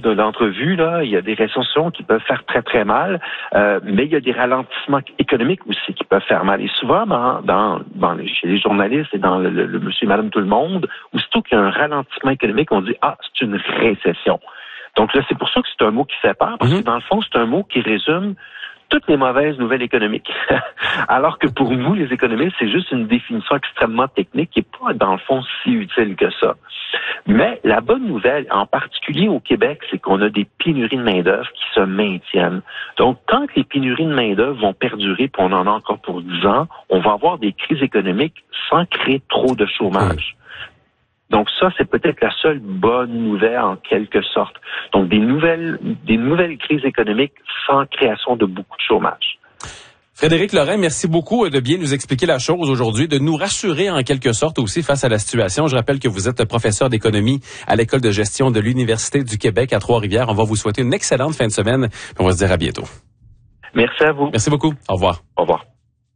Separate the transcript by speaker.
Speaker 1: de l'entrevue, là, il y a des récessions qui peuvent faire très, très mal, mais il y a des ralentissements économiques aussi qui peuvent faire mal. Et souvent, chez les journalistes et dans le monsieur et madame tout le monde, aussitôt qu'il y a un ralentissement économique, on dit « Ah, c'est une récession ». Donc là, c'est pour ça que c'est un mot qui fait peur, parce que dans le fond, c'est un mot qui résume toutes les mauvaises nouvelles économiques. Alors que pour nous, les économistes, c'est juste une définition extrêmement technique qui n'est pas, dans le fond, si utile que ça. Mais la bonne nouvelle, en particulier au Québec, c'est qu'on a des pénuries de main-d'œuvre qui se maintiennent. Donc, quand les pénuries de main-d'œuvre vont perdurer, puis on en a encore pour 10 ans, on va avoir des crises économiques sans créer trop de chômage. Donc ça, c'est peut-être la seule bonne nouvelle en quelque sorte. Donc des nouvelles crises économiques sans création de beaucoup de chômage.
Speaker 2: Frédéric Lorrain, merci beaucoup de bien nous expliquer la chose aujourd'hui, de nous rassurer en quelque sorte aussi face à la situation. Je rappelle que vous êtes professeur d'économie à l'École de gestion de l'Université du Québec à Trois-Rivières. On va vous souhaiter une excellente fin de semaine. On va se dire à bientôt.
Speaker 1: Merci à vous.
Speaker 2: Merci beaucoup. Au revoir.
Speaker 1: Au revoir.